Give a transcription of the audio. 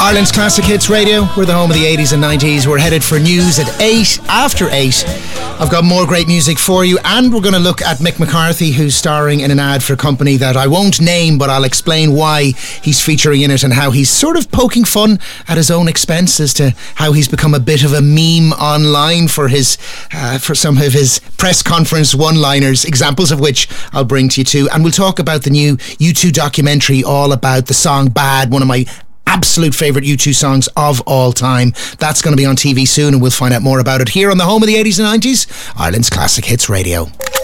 Ireland's Classic Hits Radio. We're the home of the 80s and 90s. We're headed for news at 8. After 8, I've got more great music for you, and we're going to look at Mick McCarthy, who's starring in an ad for a company that I won't name, but I'll explain why he's featuring in it and how he's sort of poking fun at his own expense as to how he's become a bit of a meme online for some of his press conference one-liners, examples of which I'll bring to you too. And we'll talk about the new U2 documentary all about the song Bad, one of my absolute favourite U2 songs of all time. That's going to be on TV soon, and we'll find out more about it here on the home of the 80s and 90s, Ireland's Classic Hits Radio.